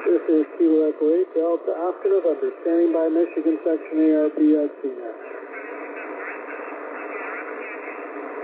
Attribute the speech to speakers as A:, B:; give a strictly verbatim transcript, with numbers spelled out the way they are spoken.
A: This is Kilo Echo eight, Delta Oscar November, standing by Michigan Section A R P at C N A.